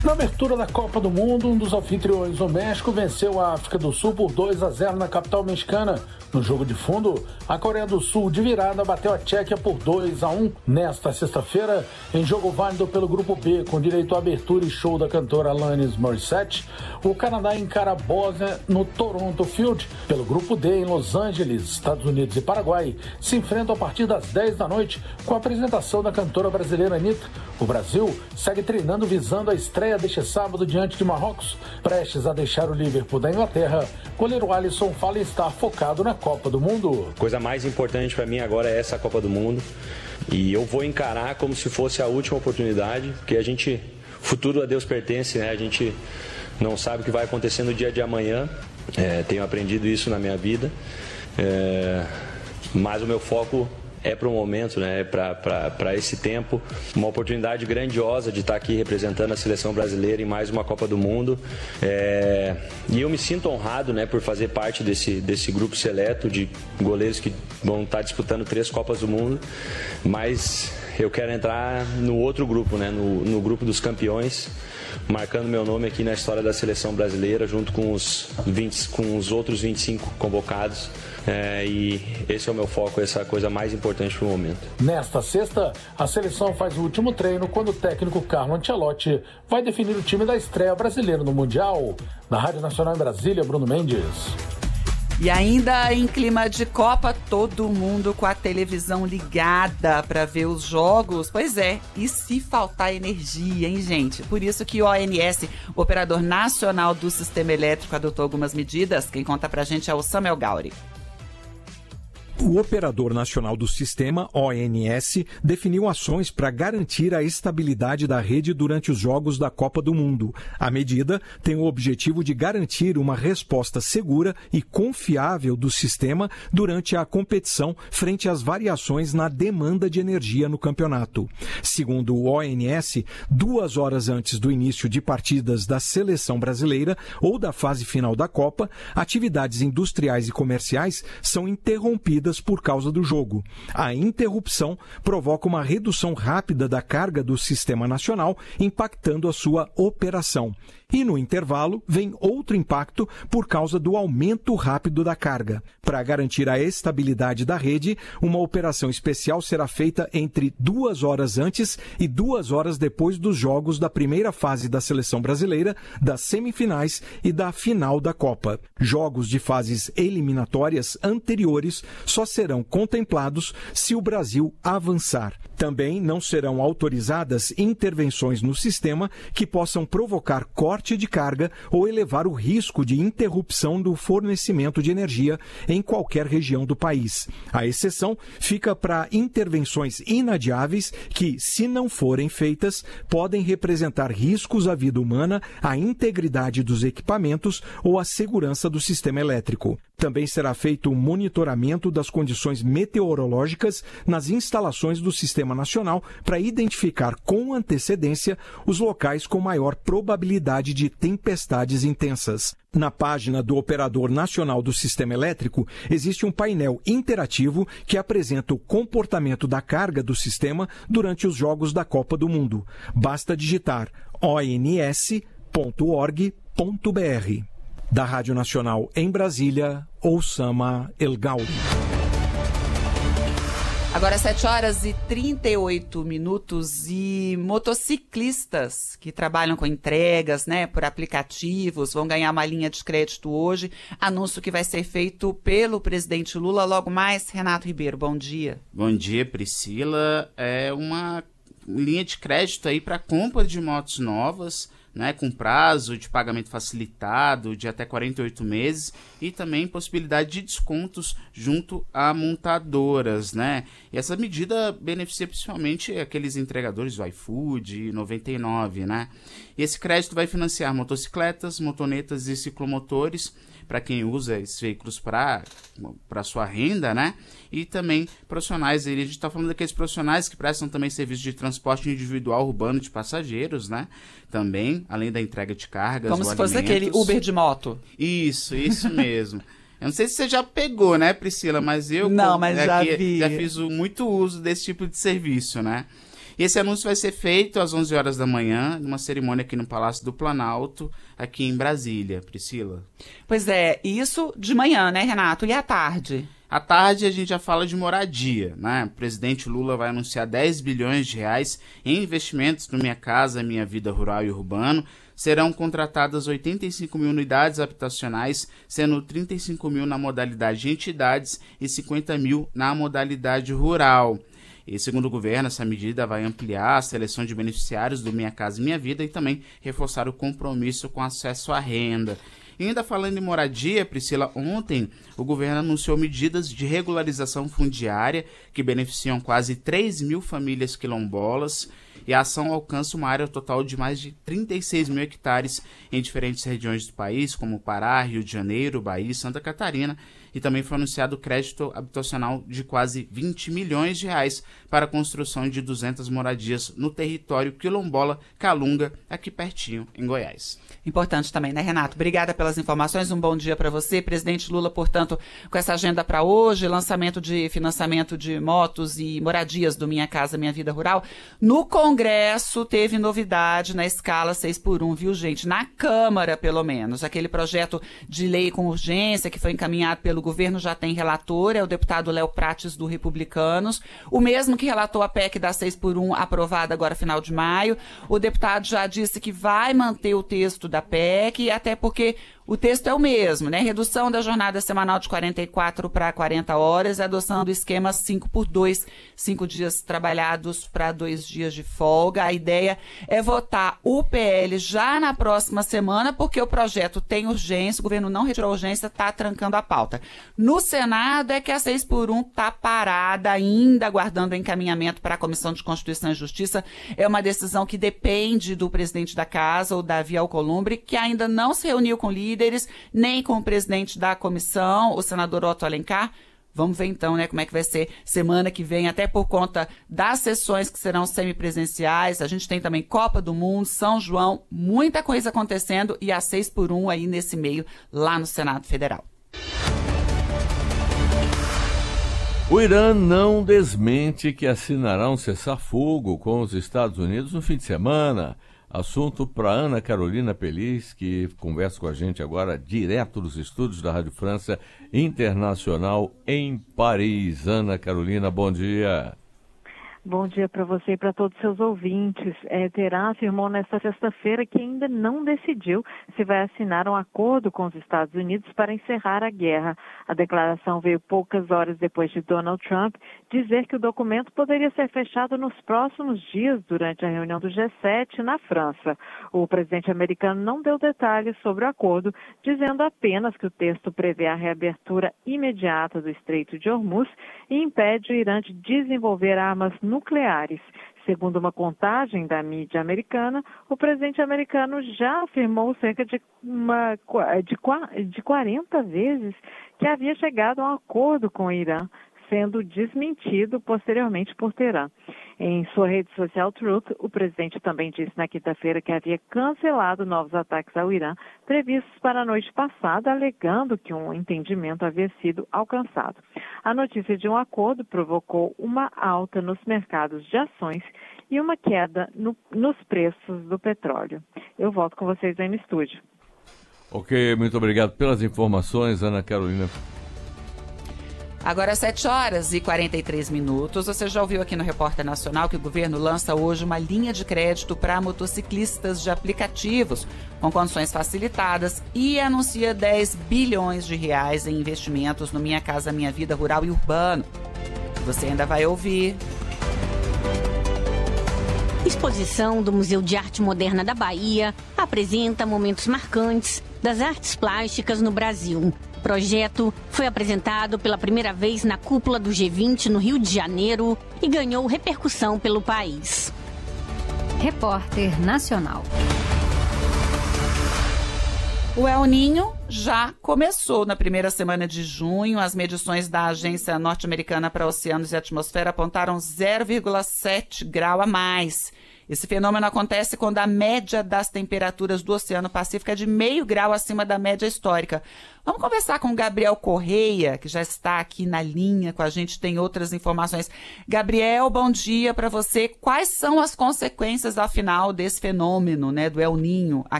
Na abertura da Copa do Mundo, um dos anfitriões, o México, venceu a África do Sul por 2-0 na capital mexicana. No jogo de fundo, a Coreia do Sul, de virada, bateu a Tchequia por 2-1. Nesta sexta-feira, em jogo válido pelo Grupo B, com direito à abertura e show da cantora Alanis Morissette, o Canadá encara a Bósnia no Toronto Field. Pelo Grupo D, em Los Angeles, Estados Unidos e Paraguai, se enfrentam a partir das 10 da noite, com a apresentação da cantora brasileira Anitta. O Brasil segue treinando visando a estreia deste sábado diante de Marrocos. Prestes a deixar o Liverpool da Inglaterra, goleiro Alisson fala estar focado na Copa do Mundo. A coisa mais importante para mim agora é essa Copa do Mundo. E eu vou encarar como se fosse a última oportunidade, porque futuro a Deus pertence, né? A gente não sabe o que vai acontecer no dia de amanhã. Tenho aprendido isso na minha vida. Mas o meu foco é para o momento, né? Para esse tempo, uma oportunidade grandiosa de estar aqui representando a seleção brasileira em mais uma Copa do Mundo. E eu me sinto honrado, né, por fazer parte desse grupo seleto de goleiros que vão estar disputando 3 Copas do Mundo, mas eu quero entrar no outro grupo, né, no grupo dos campeões, marcando meu nome aqui na história da seleção brasileira, junto com os outros 25 convocados. E esse é o meu foco, essa é a coisa mais importante para o momento. Nesta sexta, a seleção faz o último treino quando o técnico Carlo Ancelotti vai definir o time da estreia brasileira no Mundial. Na Rádio Nacional em Brasília, Bruno Mendes. E ainda em clima de Copa, todo mundo com a televisão ligada para ver os jogos. Pois é, e se faltar energia, hein, gente? Por isso que o ONS, o Operador Nacional do Sistema Elétrico, adotou algumas medidas. Quem conta pra gente é o Samuel Gauri. O Operador Nacional do Sistema, ONS, definiu ações para garantir a estabilidade da rede durante os Jogos da Copa do Mundo. A medida tem o objetivo de garantir uma resposta segura e confiável do sistema durante a competição frente às variações na demanda de energia no campeonato. Segundo o ONS, 2 horas antes do início de partidas da seleção brasileira ou da fase final da Copa, atividades industriais e comerciais são interrompidas por causa do jogo. A interrupção provoca uma redução rápida da carga do sistema nacional, impactando a sua operação. E no intervalo vem outro impacto por causa do aumento rápido da carga. Para garantir a estabilidade da rede, uma operação especial será feita entre 2 horas antes e 2 horas depois dos jogos da primeira fase da seleção brasileira, das semifinais e da final da Copa. Jogos de fases eliminatórias anteriores só serão contemplados se o Brasil avançar. Também não serão autorizadas intervenções no sistema que possam provocar corte de carga ou elevar o risco de interrupção do fornecimento de energia em qualquer região do país. A exceção fica para intervenções inadiáveis que, se não forem feitas, podem representar riscos à vida humana, à integridade dos equipamentos ou à segurança do sistema elétrico. Também será feito o monitoramento das condições meteorológicas nas instalações do Sistema Nacional para identificar com antecedência os locais com maior probabilidade de tempestades intensas. Na página do Operador Nacional do Sistema Elétrico, existe um painel interativo que apresenta o comportamento da carga do sistema durante os Jogos da Copa do Mundo. Basta digitar ons.org.br. Da Rádio Nacional em Brasília, Osama El Gauri. Agora 7h38 e motociclistas que trabalham com entregas, né, por aplicativos, vão ganhar uma linha de crédito hoje. Anúncio que vai ser feito pelo presidente Lula logo mais. Renato Ribeiro, bom dia. Bom dia, Priscila. É uma linha de crédito aí para compra de motos novas, né, com prazo de pagamento facilitado de até 48 meses e também possibilidade de descontos junto a montadoras, né? E essa medida beneficia principalmente aqueles entregadores do iFood e 99, né? E esse crédito vai financiar motocicletas, motonetas e ciclomotores para quem usa esses veículos para sua renda, né? E também profissionais. A gente está falando daqueles profissionais que prestam também serviço de transporte individual urbano de passageiros, né? Também, além da entrega de cargas como ou se fosse alimentos. aquele Uber de moto. Isso mesmo. Eu não sei se você já pegou, né, Priscila? Mas eu já vi. Já fiz muito uso desse tipo de serviço, né? E esse anúncio vai ser feito às 11 horas da manhã, numa cerimônia aqui no Palácio do Planalto, aqui em Brasília. Priscila. Pois é, isso de manhã, né, Renato? E à tarde? À tarde a gente já fala de moradia, né? O presidente Lula vai anunciar 10 bilhões de reais em investimentos no Minha Casa, Minha Vida Rural e Urbano. Serão contratadas 85 mil unidades habitacionais, sendo 35 mil na modalidade de entidades e 50 mil na modalidade rural. E, segundo o governo, essa medida vai ampliar a seleção de beneficiários do Minha Casa Minha Vida e também reforçar o compromisso com acesso à renda. E ainda falando em moradia, Priscila, ontem o governo anunciou medidas de regularização fundiária que beneficiam quase 3 mil famílias quilombolas. E a ação alcança uma área total de mais de 36 mil hectares em diferentes regiões do país, como Pará, Rio de Janeiro, Bahia e Santa Catarina. E também foi anunciado crédito habitacional de quase 20 milhões de reais para a construção de 200 moradias no território quilombola Calunga, aqui pertinho, em Goiás. Importante também, né, Renato? Obrigada pelas informações, um bom dia para você. Presidente Lula, portanto, com essa agenda para hoje, lançamento de financiamento de motos e moradias do Minha Casa Minha Vida Rural. No Congresso teve novidade na escala 6x1, viu, gente? Na Câmara, pelo menos. Aquele projeto de lei com urgência que foi encaminhado pelo governo já tem relator, é o deputado Léo Prates, do Republicanos, o mesmo que relatou a PEC da 6x1, aprovada agora final de maio. O deputado já disse que vai manter o texto da PEC, até porque o texto é o mesmo, né? Redução da jornada semanal de 44 para 40 horas, adoção do esquema 5x2, 5 dias trabalhados para 2 dias de folga. A ideia é votar o PL já na próxima semana, porque o projeto tem urgência, o governo não retirou a urgência, está trancando a pauta. No Senado é que a 6x1 está parada ainda, aguardando o encaminhamento para a Comissão de Constituição e Justiça. É uma decisão que depende do presidente da Casa, o Davi Alcolumbre, que ainda não se reuniu com líderes, nem com o presidente da comissão, o senador Otto Alencar. Vamos ver então, né, como é que vai ser semana que vem, até por conta das sessões que serão semipresenciais. A gente tem também Copa do Mundo, São João, muita coisa acontecendo, e a 6x1 aí nesse meio, lá no Senado Federal. O Irã não desmente que assinará um cessar-fogo com os Estados Unidos no fim de semana. Assunto para Ana Carolina Pelis, que conversa com a gente agora direto dos estúdios da Rádio França Internacional em Paris. Ana Carolina, bom dia. Bom dia para você e para todos os seus ouvintes. Teherã afirmou nesta sexta-feira que ainda não decidiu se vai assinar um acordo com os Estados Unidos para encerrar a guerra. A declaração veio poucas horas depois de Donald Trump dizer que o documento poderia ser fechado nos próximos dias durante a reunião do G7 na França. O presidente americano não deu detalhes sobre o acordo, dizendo apenas que o texto prevê a reabertura imediata do Estreito de Hormuz e impede o Irã de desenvolver armas nucleares. Segundo uma contagem da mídia americana, o presidente americano já afirmou cerca de 40 vezes que havia chegado a um acordo com o Irã, sendo desmentido posteriormente por Teherã. Em sua rede social Truth, o presidente também disse na quinta-feira que havia cancelado novos ataques ao Irã previstos para a noite passada, alegando que um entendimento havia sido alcançado. A notícia de um acordo provocou uma alta nos mercados de ações e uma queda nos preços do petróleo. Eu volto com vocês aí no estúdio. Ok, muito obrigado pelas informações, Ana Carolina. Agora 7h43. Você já ouviu aqui no Repórter Nacional que o governo lança hoje uma linha de crédito para motociclistas de aplicativos com condições facilitadas e anuncia 10 bilhões de reais em investimentos no Minha Casa Minha Vida Rural e Urbano. Você ainda vai ouvir. Exposição do Museu de Arte Moderna da Bahia apresenta momentos marcantes das artes plásticas no Brasil. O projeto foi apresentado pela primeira vez na cúpula do G20 no Rio de Janeiro e ganhou repercussão pelo país. Repórter Nacional. O El Niño já começou na primeira semana de junho. As medições da Agência Norte-Americana para Oceanos e Atmosfera apontaram 0,7 grau a mais. Esse fenômeno acontece quando a média das temperaturas do Oceano Pacífico é de 0,5 grau acima da média histórica. Vamos conversar com o Gabriel Correia, que já está aqui na linha com a gente, tem outras informações. Gabriel, bom dia para você. Quais são as consequências, afinal, desse fenômeno, né, do El Niño aqui